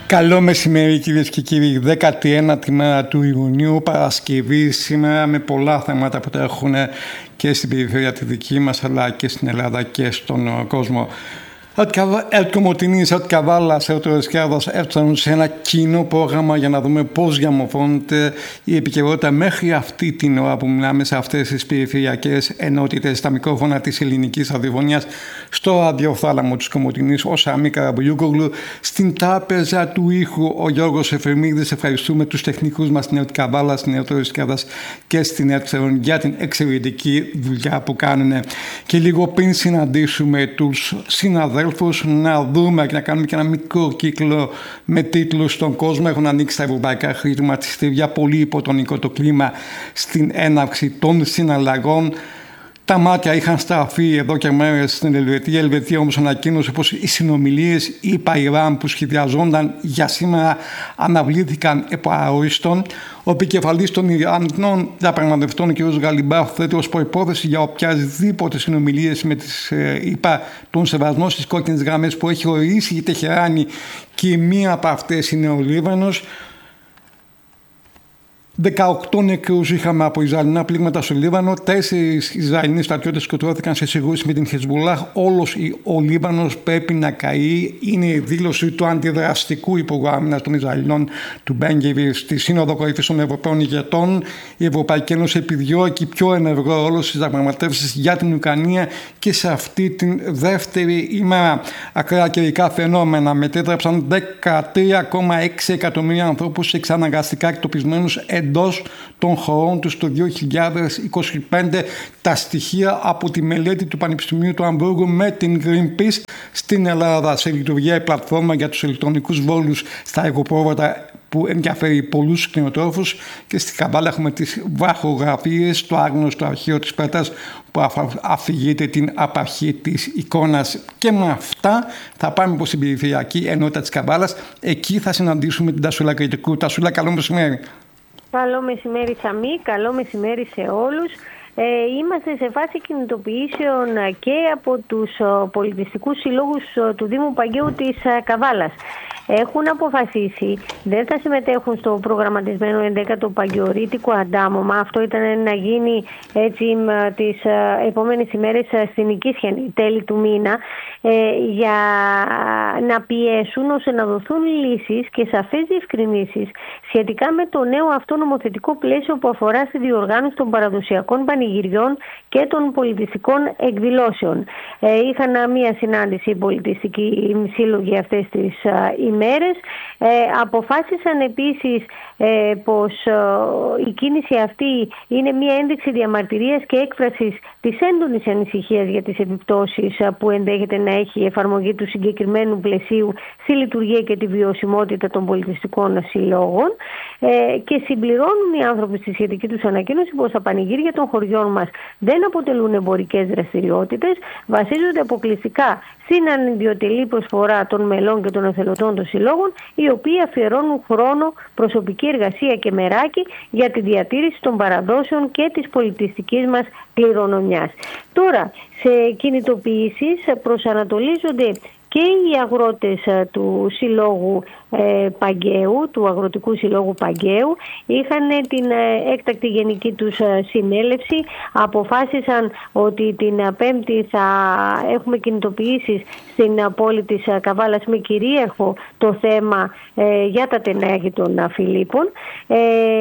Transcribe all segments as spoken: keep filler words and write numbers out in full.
Καλό μεσημέρι κυρίες και κύριοι, δέκατη ένατη μέρα του Ιουνίου, Παρασκευή, σήμερα με πολλά θέματα που τρέχουν και στην περιφέρεια τη δική μας αλλά και στην Ελλάδα και στον κόσμο. Ελκομοτινής, Ελκαβάλας, Ελτορεσκιάδας έφταναν σε ένα κοινό πρόγραμμα για να δούμε πώς διαμορφώνεται η επικαιρότητα μέχρι αυτή την ώρα που μιλάμε σε αυτές τις περιφερειακές ενότητες, στα μικρόφωνα της ελληνικής ραδιοφωνίας, στο ραδιοθάλαμο της Κομοτινής, ο Σαμί Καραμπουλιούκογλου, στην τράπεζα του ήχου ο Γιώργος Εφερμίδης. Ευχαριστούμε τους τεχνικούς μας στην Ελκαβάλα, στην Ελτορεσκιάδας και στην Ελτσερών για την εξαιρετική δουλειά που κάνουν. Και λίγο πριν συναντήσουμε τους συναδέλφους, να δούμε και να κάνουμε και ένα μικρό κύκλο με τίτλους στον κόσμο. Έχουν ανοίξει τα ευρωπαϊκά χρηματιστήρια, πολύ υποτονικό το κλίμα στην έναρξη των συναλλαγών. Τα μάτια είχαν στραφεί εδώ και μέρες στην Ελβετία. Η Ελβετία όμως ανακοίνωσε πως οι συνομιλίες ΙΠΑ-Ιράν που σχεδιαζόνταν για σήμερα αναβλήθηκαν επαόριστον. Ο επικεφαλής των Ιρανών διαπραγματευτών, ο κ. Γαλιμπάφ, θέτει ως προϋπόθεση για οποιασδήποτε συνομιλίες με τις ΙΠΑ τον σεβασμό στις κόκκινες γραμμές που έχει ορίσει η Τεχεράνη, και μία από αυτές είναι ο Λίβανος. δεκαοκτώ νεκρούς είχαμε από Ισραηλινά πλήγματα στο Λίβανο. Τέσσερις Ισραηλινοί στρατιώτες σκοτώθηκαν σε συγκρούσεις με την Χεσμπολάχ. Όλος ο Λίβανος πρέπει να καεί. Είναι η δήλωση του αντιδραστικού Υπουργού Άμυνας των Ισραηλινών, του Μπεν Γκβίρ, στη Σύνοδο Κορυφής των Ευρωπαίων Ηγετών. Η Ευρωπαϊκή Ένωση επιδιώκει πιο ενεργό ρόλο στις διαπραγματεύσεις για την Ουκρανία και σε αυτή την δεύτερη ημέρα. Ακραία καιρικά φαινόμενα μετέτρεψαν δεκατρία κόμμα έξι εκατομμύρια ανθρώπους σε εξαναγκαστικά εκτοπισμένους εντός των χωρών τους το δύο χιλιάδες είκοσι πέντε. Τα στοιχεία από τη μελέτη του Πανεπιστημίου του Αμβούργου με την Greenpeace. Στην Ελλάδα σε λειτουργία η πλατφόρμα για τους ηλεκτρονικούς βόλους στα αεροπρόβατα που ενδιαφέρει πολλούς κτηνοτρόφους, και στη Καμπάλα έχουμε τις βραχογραφίες στο άγνωστο αρχείο της Πέτρας που αφηγείται την απαρχή της εικόνας. Και με αυτά θα πάμε προς την περιφερειακή ενότητα της Καμπάλας. Εκεί θα συναντήσουμε την Τασούλα Κρητικού. Τασούλα, καλό μεσημέρι. Καλό μεσημέρι Σαμί, καλό μεσημέρι σε όλους. Ε, είμαστε σε φάση κινητοποιήσεων και από τους πολιτιστικούς συλλόγους του Δήμου Παγκαίου της Καβάλας. Έχουν αποφασίσει, δεν θα συμμετέχουν στο προγραμματισμένο ενδέκατο Παγκαιορίτικο Αντάμωμα. Αυτό ήταν να γίνει έτσι τις επόμενες ημέρες στην Οικίσχυανη, τέλη του μήνα, ε, για να πιέσουν ώστε να δοθούν λύσεις και σαφές διευκρινήσεις σχετικά με το νέο αυτό νομοθετικό πλαίσιο που αφορά στη διοργάνωση των παραδοσιακών πανηγυριών και των πολιτιστικών εκδηλώσεων. Ε, είχαν μία συνάντηση οι πολιτιστικοί σύλλογοι αυτές τις ημέρες. Ε, αποφάσισαν επίσης ε, πως ε, η κίνηση αυτή είναι μία ένδειξη διαμαρτυρίας και έκφρασης της έντονης ανησυχίας για τις επιπτώσεις ε, που ενδέχεται να έχει η εφαρμογή του συγκεκριμένου πλαισίου στη λειτουργία και τη βιωσιμότητα των πολιτιστικών συλλόγων, ε, και συμπληρώνουν οι άνθρωποι στη σχετική τους ανακοίνωση πως τα πανηγύρια των χωριών μας δεν αποτελούν εμπορικές δραστηριότητες, βασίζονται αποκλειστικά στην ανιδιοτελή προσφορά των μελών και των εθελοντών των συλλόγων, οι οποίοι αφιερώνουν χρόνο, προσωπική εργασία και μεράκι για τη διατήρηση των παραδόσεων και της πολιτιστικής μας κληρονομιάς. Τώρα, σε κινητοποιήσεις προσανατολίζονται και οι αγρότες του Συλλόγου ε, Παγκαίου, του Αγροτικού Συλλόγου Παγκαίου. Είχαν την ε, έκτακτη γενική τους ε, συνέλευση. Αποφάσισαν ότι την Πέμπτη θα έχουμε κινητοποιήσεις στην πόλη της ε, Καβάλας με κυρίαρχο το θέμα ε, για τα τενάγη των ε, Φιλίππων. Ε,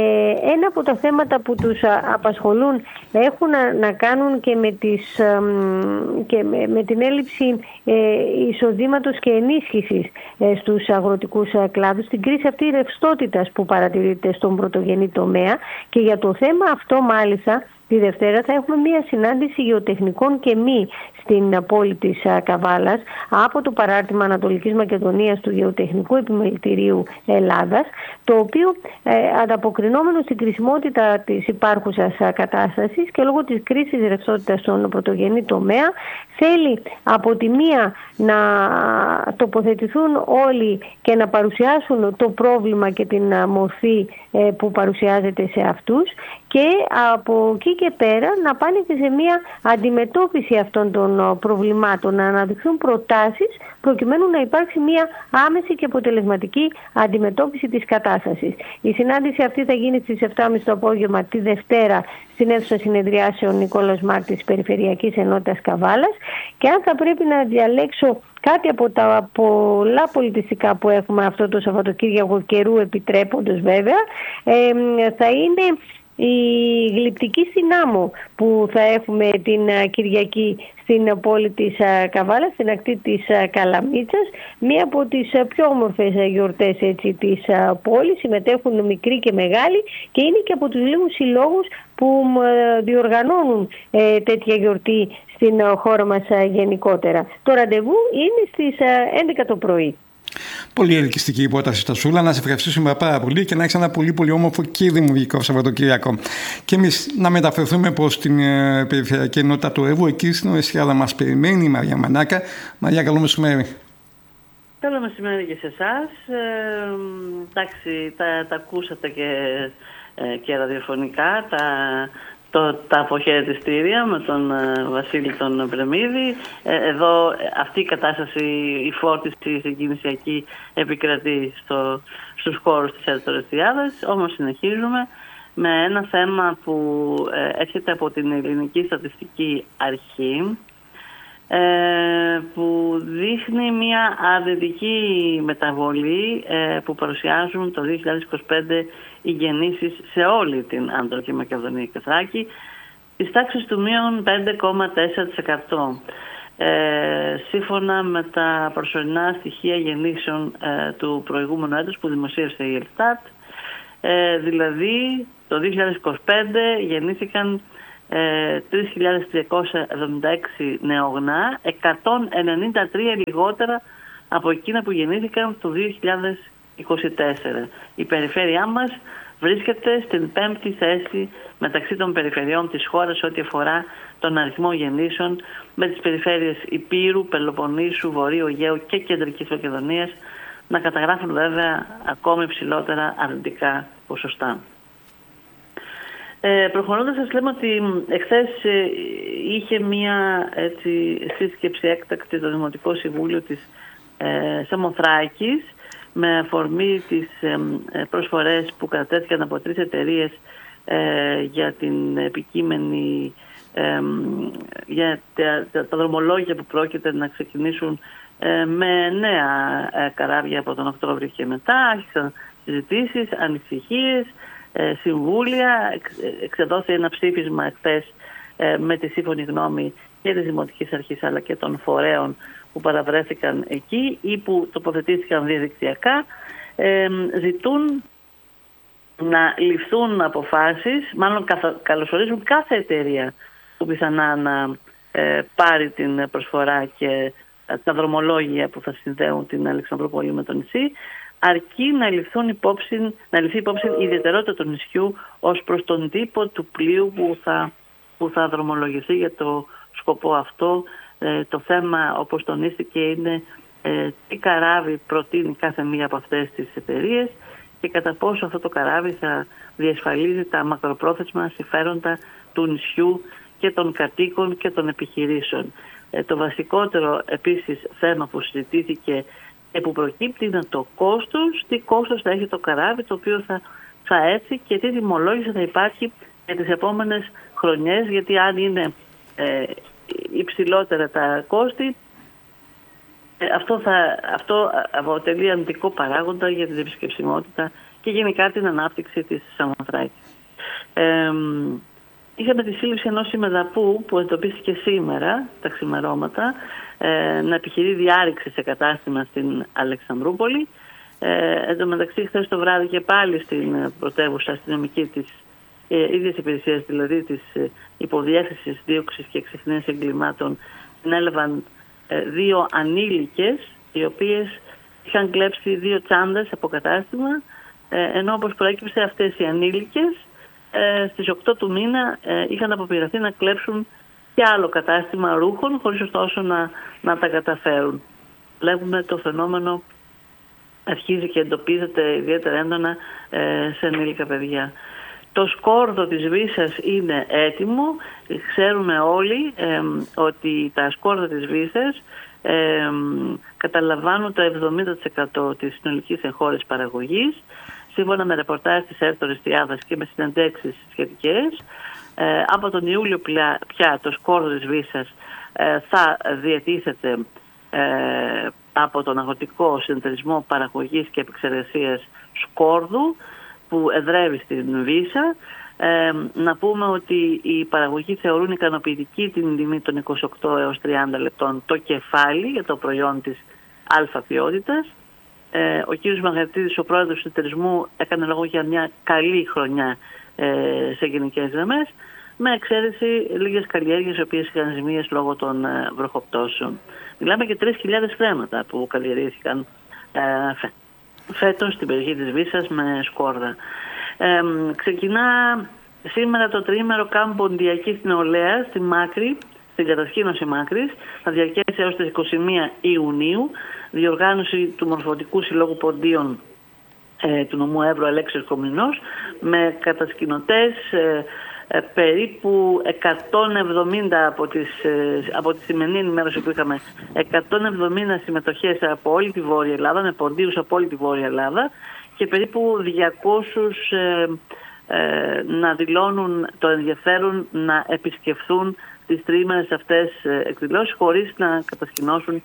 ένα από τα θέματα που τους ε, απασχολούν έχουν να, να κάνουν και με, τις, ε, και με, με την έλλειψη ε, εισοδήματος και ενίσχυσης ε, στους αγροτικούς ε, κλάδους, την κρίση αυτή ρευστότητας που παρατηρείται στον πρωτογενή τομέα, και για το θέμα αυτό μάλιστα τη Δευτέρα θα έχουμε μία συνάντηση γεωτεχνικών και μη στην πόλη της Καβάλας από το παράρτημα Ανατολικής Μακεδονίας του Γεωτεχνικού Επιμελητηρίου Ελλάδας, το οποίο ε, ανταποκρινόμενο στην κρισιμότητα της υπάρχουσας κατάστασης και λόγω της κρίσης ρευστότητας στον πρωτογενή τομέα, θέλει από τη μία να τοποθετηθούν όλοι και να παρουσιάσουν το πρόβλημα και την μορφή ε, που παρουσιάζεται σε αυτούς, και από εκεί και πέρα να πάνε και σε μια αντιμετώπιση αυτών των προβλημάτων, να αναδειχθούν προτάσεις προκειμένου να υπάρξει μια άμεση και αποτελεσματική αντιμετώπιση της κατάστασης. Η συνάντηση αυτή θα γίνει στις επτά και μισή το απόγευμα τη Δευτέρα στην αίθουσα συνεδριάσεων Νικόλαος Μάρ της Περιφερειακής Ενότητας Καβάλας, και αν θα πρέπει να διαλέξω κάτι από τα πολλά πολιτιστικά που έχουμε αυτό το Σαββατοκύριακο, καιρού επιτρέποντος βέβαια, ε, θα είναι η γλυπτική συνάμω που θα έχουμε την Κυριακή στην πόλη της Καβάλας, στην ακτή της Καλαμίτσας, μία από τις πιο όμορφες γιορτές έτσι, της πόλης. Συμμετέχουν μικροί και μεγάλοι και είναι και από τους λίγους συλλόγους που διοργανώνουν ε, τέτοια γιορτή στην χώρα μας γενικότερα. Το ραντεβού είναι στις έντεκα το πρωί. Πολύ ελκυστική υπόταση, Στασούλα. Να σε ευχαριστήσουμε πάρα πολύ και να έχεις ένα πολύ πολύ όμορφο και δημιουργικό Σαββατοκύριακο. Και εμείς να μεταφερθούμε προς την ε, Περιφερειακή Ενότητα του Εύβου. Εκεί στην Ορεσιάδα μας περιμένει η Μαρία Μανάκα. Μαρία, καλό μεσημέρι. Καλό μεσημέρι και σε εσάς. Ε, εντάξει, τα, τα ακούσατε και, ε, και ραδιοφωνικά. Τα, Το, τα αποχαιρετιστήρια με τον uh, Βασίλη τον Πρεμίδη. Ε, εδώ αυτή η κατάσταση, η φόρτιση, η συγκινησιακή επικρατεί στο, στους χώρους της Ερτορεστιάδας. Όμως συνεχίζουμε με ένα θέμα που ε, έρχεται από την Ελληνική Στατιστική Αρχή, ε, που δείχνει μια αρνητική μεταβολή ε, που παρουσιάζουν το δύο χιλιάδες είκοσι πέντε οι γεννήσεις σε όλη την Άνδρο και Μακεδονία και Θράκη, της τάξης του μείον πέντε κόμμα τέσσερα τοις εκατό. Ε, σύμφωνα με τα προσωρινά στοιχεία γεννήσεων ε, του προηγούμενου έτους που δημοσίευσε η Ελστάτ, ε, δηλαδή το δύο χιλιάδες είκοσι πέντε γεννήθηκαν ε, τρεις χιλιάδες τριακόσια εβδομήντα έξι νεογνά, εκατόν ενενήντα τρία λιγότερα από εκείνα που γεννήθηκαν το δύο χιλιάδες είκοσι τέσσερα. Η περιφέρειά μας βρίσκεται στην πέμπτη θέση μεταξύ των περιφερειών της χώρας ό,τι αφορά τον αριθμό γεννήσεων, με τις περιφέρειες Ηπείρου, Πελοποννήσου, Βορείου Αιγαίου και Κεντρικής Μακεδονίας να καταγράφουν βέβαια ακόμη ψηλότερα αρνητικά ποσοστά. Ε, προχωρώντας, σας λέμε ότι εχθές ε, είχε μία έτσι, σύσκεψη έκτακτη το Δημοτικό Συμβούλιο της ε, Σαμοθράκης, με αφορμή τις ε, προσφορές που κατατέθηκαν από τρεις εταιρείες ε, για την επικείμενη, ε, για τα, τα, τα δρομολόγια που πρόκειται να ξεκινήσουν ε, με νέα ε, καράβια από τον Οκτώβριο και μετά. Άρχισαν συζητήσεις, ανησυχίες, ε, συμβούλια. Εξ, εξεδόθη ένα ψήφισμα χθες ε, με τη σύμφωνη γνώμη και της Δημοτικής Αρχής αλλά και των φορέων που παραβρέθηκαν εκεί ή που τοποθετήθηκαν διαδικτυακά, ε, ζητούν να ληφθούν αποφάσεις, μάλλον καθα, καλωσορίζουν κάθε εταιρεία που πιθανά να ε, πάρει την προσφορά και τα δρομολόγια που θα συνδέουν την Αλεξανδρούπολη με το νησί, αρκεί να ληφθούν υπόψη, να ληφθεί υπόψη η ιδιαιτερότητα του νησιού ως προς τον τύπο του πλοίου που θα, που θα δρομολογηθεί για το σκοπό αυτό. Ε, το θέμα, όπως τονίστηκε, είναι ε, τι καράβι προτείνει κάθε μία από αυτές τις εταιρείες και κατά πόσο αυτό το καράβι θα διασφαλίζει τα μακροπρόθεσμα συμφέροντα του νησιού και των κατοίκων και των επιχειρήσεων. Ε, το βασικότερο επίσης θέμα που συζητήθηκε και που προκύπτει είναι το κόστος, τι κόστος θα έχει το καράβι το οποίο θα, θα έρθει και τι τιμολόγηση θα υπάρχει για τις επόμενες χρονιές, γιατί αν είναι ε, υψηλότερα τα κόστη, αυτό, θα, αυτό αποτελεί αρνητικό παράγοντα για την επισκεψιμότητα και γενικά την ανάπτυξη της Σαμοθράκης. Ε, είχαμε τη σύλληψη ενός ημεδαπού που εντοπίστηκε σήμερα τα ξημερώματα ε, να επιχειρεί διάρρηξη σε κατάστημα στην Αλεξανδρούπολη. Ε, εν τω μεταξύ, χθες το βράδυ και πάλι στην πρωτεύουσα αστυνομική της ε, ίδιας υπηρεσίας, δηλαδή της ε, υποδιεύθυνσης δίωξης και εξυχνίας εγκλημάτων, συνέλαβαν ε, δύο ανήλικες, οι οποίες είχαν κλέψει δύο τσάντες από κατάστημα, ε, ενώ όπως προέκυψε αυτές οι ανήλικες ε, στις οκτώ του μήνα ε, είχαν αποπειραθεί να κλέψουν και άλλο κατάστημα ρούχων, χωρίς ωστόσο να, να τα καταφέρουν. Βλέπουμε το φαινόμενο αρχίζει και εντοπίζεται ιδιαίτερα έντονα ε, σε ενήλικα παιδιά. Το σκόρδο της Βύσσας είναι έτοιμο. Ξέρουμε όλοι ε, ότι τα σκόρδα της Βύσσας ε, καταλαμβάνουν το εβδομήντα τοις εκατό της συνολικής εγχώριας παραγωγής. Σύμφωνα με ρεπορτάζ της Ερτορεστιάδας και με συνεντέξεις σχετικές, ε, από τον Ιούλιο πια, πια το σκόρδο της Βύσσας ε, θα διατίθεται ε, από τον Αγροτικό Συνεταιρισμό Παραγωγής και Επεξεργασίας Σκόρδου που εδρεύει στην Βύσσα. Ε, να πούμε ότι οι παραγωγοί θεωρούν ικανοποιητική την τιμή των είκοσι οκτώ έως τριάντα λεπτών το κεφάλι για το προϊόν της αλφα ποιότητας. Ε, ο κ. Μαργαριτίδης, ο πρόεδρος του συνεταιρισμού, έκανε λόγο για μια καλή χρονιά ε, σε γενικές γραμμές, με εξαίρεση λίγες καλλιέργειες οι οποίες είχαν ζημίες λόγω των ε, βροχοπτώσεων. Μιλάμε για τρεις χιλιάδες φρέματα που καλλιεργήθηκαν ε, φε, φέτος στην περιοχή της Βύσσας με σκόρδα. Ε, ξεκινά σήμερα το τριήμερο κάμπ ποντιακής νεολαίας στη Μάκρη, στην κατασκήνωση Μάκρης. Θα διαρκέσει έως τις είκοσι μία Ιουνίου. Διοργάνωση του Μορφωτικού Συλλόγου Ποντίων ε, του νομού Εύρου Αλέξης Κομνηνός, με κατασκηνωτές ε, ε, περίπου εκατόν εβδομήντα από, τις, ε, από τη σημερινή ενημέρωση που είχαμε, εκατόν εβδομήντα συμμετοχές από όλη τη Βόρεια Ελλάδα, με ποντίους από όλη τη Βόρεια Ελλάδα, και περίπου διακόσιους ε, ε, να δηλώνουν το ενδιαφέρον να επισκεφθούν τις τριήμερες αυτές εκδηλώσεις χωρίς να κατασκηνώσουν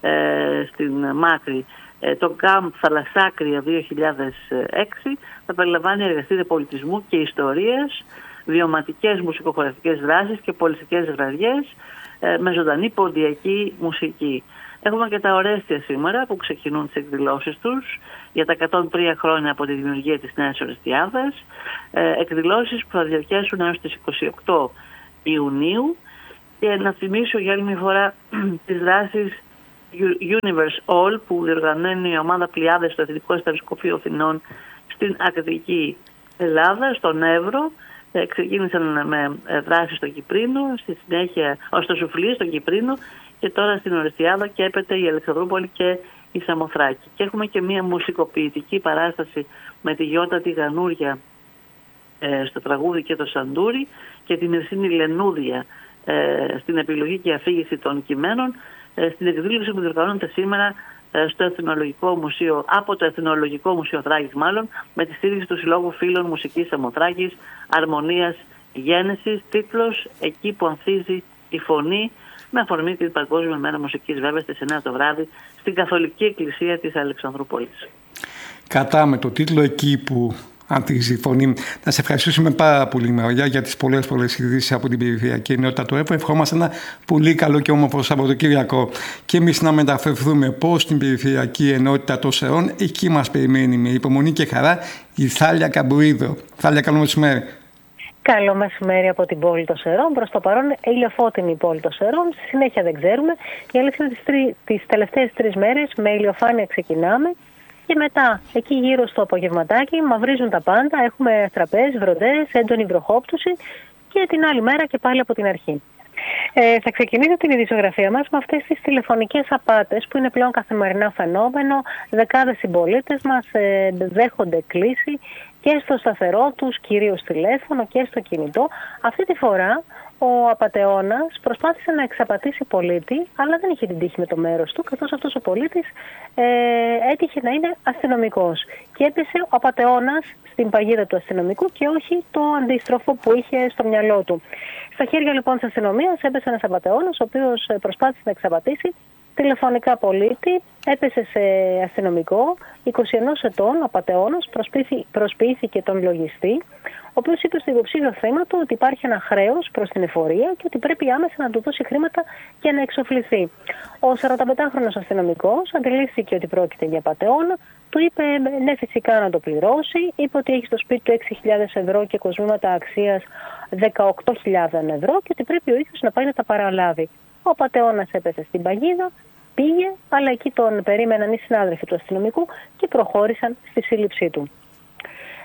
ε, στην Μάκρη. Ε, το ΚΑΜΠ Θαλασσάκρια δύο χιλιάδες έξι θα περιλαμβάνει εργαστήρια πολιτισμού και ιστορίας, βιωματικές μουσικοχορευτικές δράσεις και πολιτικές βραδιές ε, με ζωντανή ποντιακή μουσική. Έχουμε και τα Ορέστια σήμερα που ξεκινούν τις εκδηλώσεις τους για τα εκατόν τρία χρόνια από τη δημιουργία της Νέας Ορεστιάδας. Ε, εκδηλώσεις που θα διαρκέσουν έως τις είκοσι οκτώ Ιουνίου. Και να θυμίσω για άλλη μια φορά τις δράσεις Universe All που διοργανώνει η ομάδα Πλιάδες στο Εθνικό Σταυροσκοπείο Αθηνών στην Ακτική Ελλάδα, στον Εύρο. Ε, ξεκίνησαν με δράσεις στο Κυπρίνο, στη συνέχεια στο Σουφλί, στο Κυπρίνο, και τώρα στην Ορεστιάδα, και έπεται η Αλεξανδρούπολη και η Σαμοθράκη. Και έχουμε και μια μουσικοποιητική παράσταση με τη Γιώτα τη Γανούρια ε, στο τραγούδι και το σαντούρι, και την Ερσίνη Λενούδια ε, στην επιλογή και αφήγηση των κειμένων, ε, στην εκδήλωση που διοργανώνεται σήμερα ε, στο Εθνολογικό Μουσείο, από το Εθνολογικό Μουσείο Θράκης μάλλον, με τη στήριξη του Συλλόγου Φίλων Μουσικής Σαμοθράκης, Αρμονίας Γένεσης, τίτλος «Εκεί που ανθίζει η φωνή», με αφορμή την Παγκόσμια Μέρα Μουσικής, βέβαια, στις εννιά το βράδυ στην Καθολική Εκκλησία της Αλεξανδρούπολης. Κατά με το τίτλο «Εκεί που ανθίζει η φωνή». Να σε ευχαριστήσουμε πάρα πολύ, Μαρία, για τις πολλές πολλές ειδήσεις από την περιφερειακή ενότητα του ΕΦΟ. Ευχόμαστε ένα πολύ καλό και όμορφο Σαββατοκύριακο και εμείς να μεταφερθούμε πώς στην περιφερειακή ενότητα των Σερών. Εκεί μας περιμένει με υπομονή και χαρά η Θάλια Καμπουρίδο. Θάλια, καλό μεσημέρι. Καλό μεσημέρι από την πόλη των Σερών. Προς το παρόν ηλιοφώτιμη η πόλη των Σερών. Στη συνέχεια δεν ξέρουμε. Η αλήθεια είναι ότι τις τελευταίες τρεις μέρες με ηλιοφάνεια ξεκινάμε. Και μετά, εκεί γύρω στο απογευματάκι, μαυρίζουν τα πάντα. Έχουμε θραπές, βροντές, έντονη βροχόπτωση, και την άλλη μέρα και πάλι από την αρχή. Ε, θα ξεκινήσω την ειδησιογραφία μας με αυτές τις τηλεφωνικές απάτες που είναι πλέον καθημερινά φαινόμενο. Δεκάδες συμπολίτες μας ε, δέχονται κλήση και στο σταθερό τους, κυρίως τηλέφωνο, και στο κινητό. Αυτή τη φορά ο απατεώνας προσπάθησε να εξαπατήσει πολίτη, αλλά δεν είχε την τύχη με το μέρος του, καθώς αυτός ο πολίτης ε, έτυχε να είναι αστυνομικός. Και έπεσε ο απατεώνας στην παγίδα του αστυνομικού και όχι το αντίστροφο που είχε στο μυαλό του. Στα χέρια λοιπόν της αστυνομίας έπεσε ένας απατεώνας, ο οποίος προσπάθησε να εξαπατήσει τηλεφωνικά πολίτη, έπεσε σε αστυνομικό, είκοσι ενός ετών, απατεώνας, προσποιήθηκε τον λογιστή, ο οποίος είπε στο υποψήφιο θύμα του ότι υπάρχει ένα χρέος προς την εφορία και ότι πρέπει άμεσα να του δώσει χρήματα και να εξοφληθεί. Ο σαρανταπεντάχρονος αστυνομικός αντιλήφθηκε ότι πρόκειται για απατεώνα, του είπε ναι, φυσικά να το πληρώσει, είπε ότι έχει στο σπίτι του έξι χιλιάδες ευρώ και κοσμήματα αξίας δεκαοκτώ χιλιάδες ευρώ και ότι πρέπει ο ίδιος να πάει να τα παραλάβει. Ο απατεώνας έπεσε στην παγίδα, πήγε, αλλά εκεί τον περίμεναν οι συνάδελφοι του αστυνομικού και προχώρησαν στη σύλληψή του.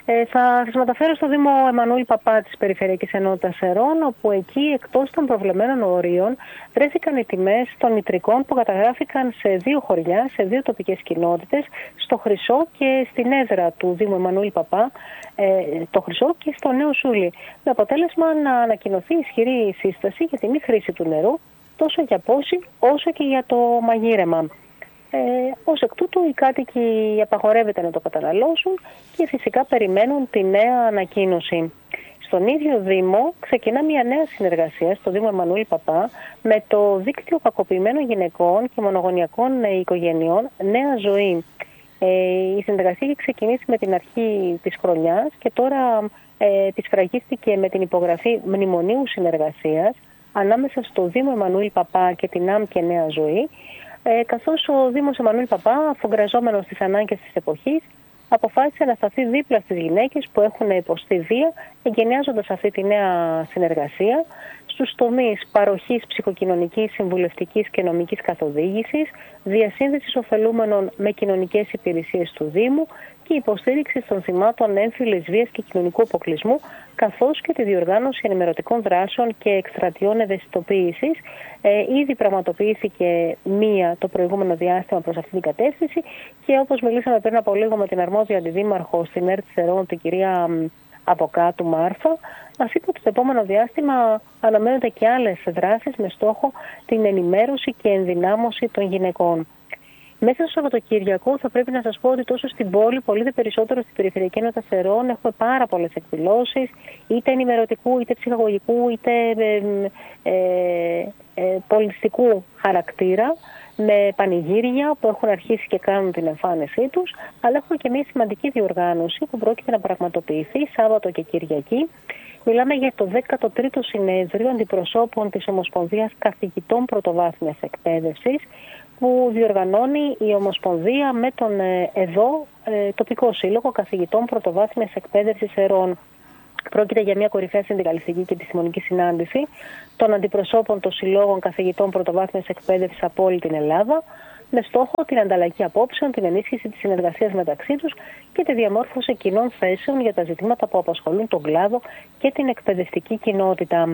Ε, θα σας μεταφέρω στο Δήμο Εμμανουήλ Παπά της Περιφερειακής Ενότητας Σερών, όπου εκεί εκτός των προβλεμένων ορίων βρέθηκαν οι τιμές των μητρικών που καταγράφηκαν σε δύο χωριά, σε δύο τοπικές κοινότητες, στο Χρυσό και στην έδρα του Δήμου Εμμανουήλ Παπά, ε, το Χρυσό και στο Νέο Σούλι, με αποτέλεσμα να ανακοινωθεί ισχυρή σύσταση για τη μη χρήση του νερού, τόσο για πόση όσο και για το μαγείρεμα. Ε, ως εκ τούτου οι κάτοικοι απαγορεύεται να το καταναλώσουν και φυσικά περιμένουν τη νέα ανακοίνωση. Στον ίδιο Δήμο ξεκινά μια νέα συνεργασία στο Δήμο Εμμανουήλ Παπά με το Δίκτυο Κακοποιημένων Γυναικών και Μονογονεϊκών Οικογενειών Νέα Ζωή. Ε, η συνεργασία έχει ξεκινήσει με την αρχή της χρονιάς και τώρα ε, επισφραγίστηκε με την υπογραφή μνημονίου συνεργασίας ανάμεσα στο Δήμο Εμμανουήλ Παπά και την ΑΜ και Νέα Ζωή, Ε, καθώς ο Δήμος Εμμανουήλ Παπά, αφογκραζόμενος στις ανάγκες της εποχής, αποφάσισε να σταθεί δίπλα στις γυναίκες που έχουν υποστεί βία, εγκαινιάζοντας αυτή τη νέα συνεργασία στους τομείς παροχής ψυχοκοινωνικής, συμβουλευτικής και νομικής καθοδήγησης, διασύνδεσης ωφελούμενων με κοινωνικές υπηρεσίες του Δήμου και υποστήριξη των θυμάτων έμφυλης βίας και κοινωνικού αποκλεισμού, καθώς και τη διοργάνωση ενημερωτικών δράσεων και εκστρατιών ευαισθητοποίησης. Ε, ήδη πραγματοποιήθηκε μία το προηγούμενο διάστημα προς αυτήν την κατεύθυνση και όπως μιλήσαμε πριν από λίγο με την αρμόδια αντιδήμαρχο στην ΕΡΤ Σερών, την κυρία Αβοκάτου Μάρθα, μας είπε ότι το επόμενο διάστημα αναμένονται και άλλες δράσεις με στόχο την ενημέρωση και ενδυνάμωση των γυναικών. Μέσα στο Σαββατοκύριακο θα πρέπει να σας πω ότι τόσο στην πόλη, πολύ δε περισσότερο στην Περιφερειακή Ενότητα Σερών, έχουμε πάρα πολλές εκδηλώσεις, είτε ενημερωτικού, είτε ψυχαγωγικού, είτε ε, ε, ε, πολιτιστικού χαρακτήρα, με πανηγύρια που έχουν αρχίσει και κάνουν την εμφάνισή τους, αλλά έχουμε και μια σημαντική διοργάνωση που πρόκειται να πραγματοποιηθεί Σάββατο και Κυριακή. Μιλάμε για το δέκατο τρίτο συνέδριο αντιπροσώπων της Ομοσπονδίας Καθηγητών Πρωτοβάθμιας Εκπαίδευσης, που διοργανώνει η Ομοσπονδία με τον ΕΔΟ, τοπικό σύλλογο Καθηγητών Πρωτοβάθμιας Εκπαίδευσης Σερών. Πρόκειται για μια κορυφαία συνδικαλιστική και επιστημονική συνάντηση των αντιπροσώπων των συλλόγων καθηγητών πρωτοβάθμιας εκπαίδευσης από όλη την Ελλάδα, με στόχο την ανταλλαγή απόψεων, την ενίσχυση της συνεργασίας μεταξύ τους και τη διαμόρφωση κοινών θέσεων για τα ζητήματα που απασχολούν τον κλάδο και την εκπαιδευτική κοινότητα.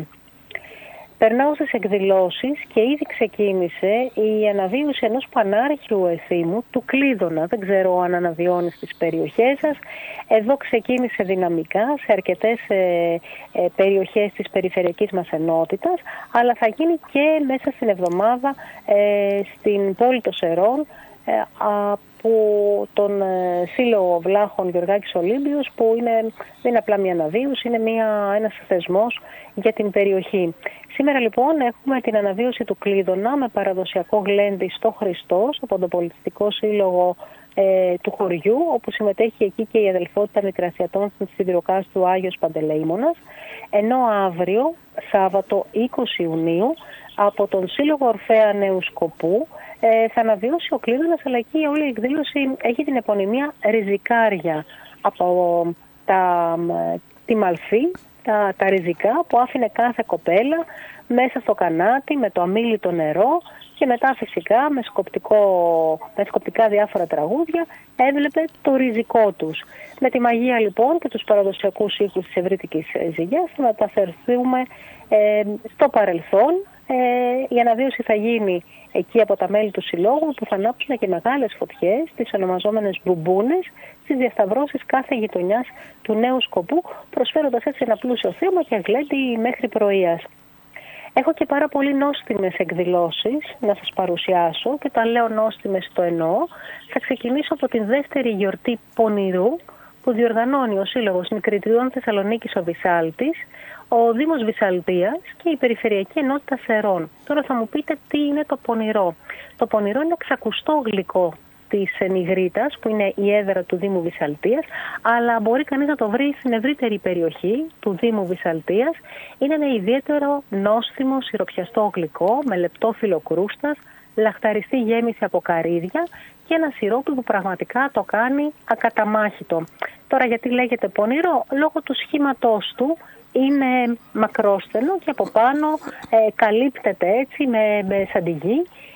Περνάω στις εκδηλώσεις και ήδη ξεκίνησε η αναβίωση ενός πανάρχιου εθήμου του Κλείδωνα. Δεν ξέρω αν αναβιώνει στις περιοχές σας. Εδώ ξεκίνησε δυναμικά σε αρκετές ε, ε, περιοχές της περιφερειακής μας ενότητας, αλλά θα γίνει και μέσα στην εβδομάδα ε, στην πόλη των Σερών ε, από τον ε, Σύλλογο Βλάχων Γεωργάκης Ολύμπιος, που είναι, δεν είναι απλά μια αναβίωση, είναι μια, ένας θεσμός για την περιοχή. Σήμερα λοιπόν έχουμε την αναβίωση του Κλείδωνα με παραδοσιακό γλέντι στο Χριστός από τον Πολιτιστικό Σύλλογο ε, του χωριού, όπου συμμετέχει εκεί και η αδελφότητα Μικρασιατών στην Σιδηροκάστου Άγιος Παντελεήμονας, ενώ αύριο, Σάββατο είκοσι Ιουνίου, από τον Σύλλογο Ορφέα Νέου Σκοπού ε, θα αναβιώσει ο Κλείδωνας, αλλά εκεί όλη η εκδήλωση έχει την επωνυμία Ριζικάρια από τα, τη Μαλφή, τα, τα ριζικά που άφηνε κάθε κοπέλα μέσα στο κανάτι με το αμίλητο νερό και μετά φυσικά με, σκοπτικό, με σκοπτικά διάφορα τραγούδια έβλεπε το ριζικό τους. Με τη μαγεία λοιπόν και τους παραδοσιακούς ήχους της ευρύτικης ζυγιάς θα μεταφερθούμε ε, στο παρελθόν. Ε, η αναβίωση θα γίνει εκεί από τα μέλη του συλλόγου, που θα ανάψουν και μεγάλες φωτιές, τις ονομαζόμενες μπουμπούνες, στις διασταυρώσεις κάθε γειτονιάς του Νέου Σκοπού, προσφέροντας έτσι ένα πλούσιο θύμα και γλέντι μέχρι πρωίας. Έχω και πάρα πολύ νόστιμες εκδηλώσεις να σας παρουσιάσω, και τα λέω νόστιμες το εννοώ. Θα ξεκινήσω από την δεύτερη γιορτή Πονηρού που διοργανώνει ο Σύλλογος Μικρητριών Θεσσαλονίκης ο Βυσάλτης, ο Δήμος Βυσσαλτίας και η Περιφερειακή Ενότητα Σερών. Τώρα θα μου πείτε τι είναι το πονηρό. Το πονηρό είναι ξακουστό γλυκό της Νιγρίτας, που είναι η έδρα του Δήμου Βυσσαλτίας, αλλά μπορεί κανείς να το βρει στην ευρύτερη περιοχή του Δήμου Βυσσαλτίας. Είναι ένα ιδιαίτερο νόστιμο σιροπιαστό γλυκό με λεπτό φύλλο κρούστας, λαχταριστή γέμιση από καρύδια και ένα σιρόπι που πραγματικά το κάνει ακαταμάχητο. Τώρα γιατί λέγεται πονηρό? Λόγω του σχήματός του. Είναι μακρόστενο και από πάνω ε, καλύπτεται έτσι με, με σαντιγί.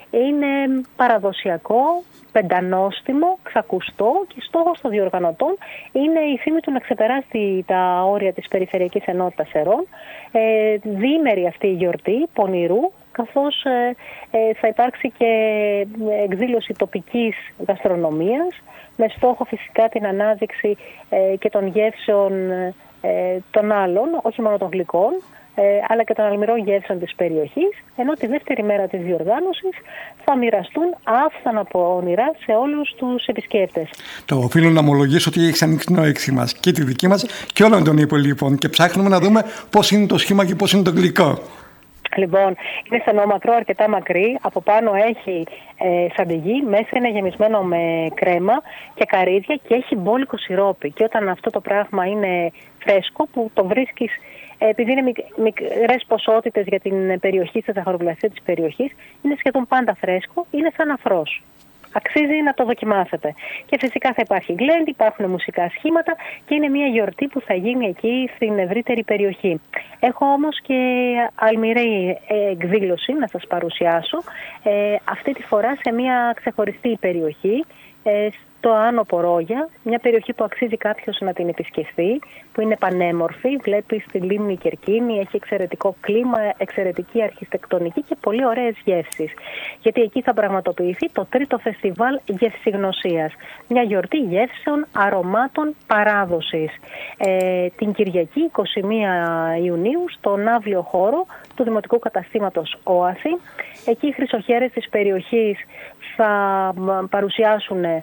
είναι παραδοσιακό, πεντανόστιμο, ξακουστό και στόχος των διοργανωτών είναι η φήμη του να ξεπεράσει τα όρια της Περιφερειακής Ενότητας Σερών. Ε, διήμερη αυτή η γιορτή πονηρού, καθώς ε, ε, θα υπάρξει και εκδήλωση τοπικής γαστρονομίας με στόχο φυσικά την ανάδειξη ε, και των γεύσεων ε, των άλλων, όχι μόνο των γλυκών, ε, αλλά και των αλμυρών γεύσεων της περιοχής, ενώ τη δεύτερη μέρα της διοργάνωσης θα μοιραστούν άφθανα πονηρά σε όλους τους επισκέπτες. Το οφείλω να ομολογήσω ότι έχει ανοίξει την όρεξή μας και τη δική μας και όλων των υπολείπων και ψάχνουμε να δούμε πώς είναι το σχήμα και πώς είναι το γλυκό. Λοιπόν, είναι στενόμακρο, αρκετά μακρύ. Από πάνω έχει ε, σαντιγί, μέσα είναι γεμισμένο με κρέμα και καρύδια και έχει μπόλικο σιρόπι. Και όταν αυτό το πράγμα είναι φρέσκο, που το βρίσκεις, ε, επειδή είναι μικ, μικρές ποσότητες για την περιοχή, στη ζαχαροπλαστεία της περιοχής, είναι σχεδόν πάντα φρέσκο, είναι σαν αφρός. Αξίζει να το δοκιμάσετε. Και φυσικά θα υπάρχει γλέντι, υπάρχουν μουσικά σχήματα και είναι μια γιορτή που θα γίνει εκεί στην ευρύτερη περιοχή. Έχω όμως και αλμυρή εκδήλωση να σας παρουσιάσω, ε, αυτή τη φορά σε μια ξεχωριστή περιοχή, ε, στο Άνω Πορόγια, μια περιοχή που αξίζει κάποιος να την επισκεφθεί, που είναι πανέμορφη, βλέπει στη λίμνη Κερκίνη, έχει εξαιρετικό κλίμα, εξαιρετική αρχιτεκτονική και πολύ ωραίες γεύσεις. Γιατί εκεί θα πραγματοποιηθεί το τρίτο φεστιβάλ γευσηγνωσίας, μια γιορτή γεύσεων, αρωμάτων, παράδοσης. Ε, την Κυριακή εικοστή πρώτη Ιουνίου στον αύλιο χώρο του Δημοτικού Καταστήματος Όαση. Εκεί οι χρυσοχέρες της περιοχής θα παρουσιάσουν ε,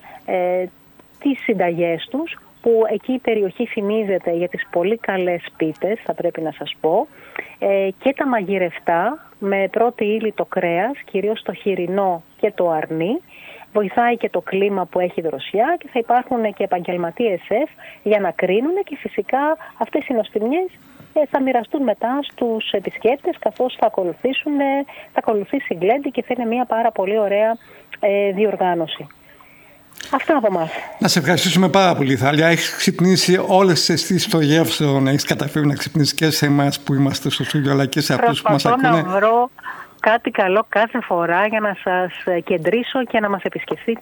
τις συνταγές τους, που εκεί η περιοχή φημίζεται για τις πολύ καλές πίτες, θα πρέπει να σας πω, ε, και τα μαγειρευτά με πρώτη ύλη το κρέας, κυρίως το χοιρινό και το αρνί. Βοηθάει και το κλίμα που έχει δροσιά και θα υπάρχουν και επαγγελματίες σεφ για να κρίνουν και φυσικά αυτές οι νοστιμιές θα μοιραστούν μετά στους επισκέπτες, καθώς θα, ακολουθήσουν, θα ακολουθήσει γλέντι και θα είναι μια πάρα πολύ ωραία ε, διοργάνωση. Αυτά από εμάς. Να σε ευχαριστήσουμε πάρα πολύ, Θάλια. Έχεις ξυπνήσει όλες τις αισθήσεις στο γεύσο, έχεις καταφέρει να ξυπνήσεις και σε εμάς που είμαστε στο στούντιο, αλλά και σε αυτούς που μας ακούνε. Προσπαθώ να βρω κάτι καλό κάθε φορά για να σας κεντρήσω και να μας επισκεφτείτε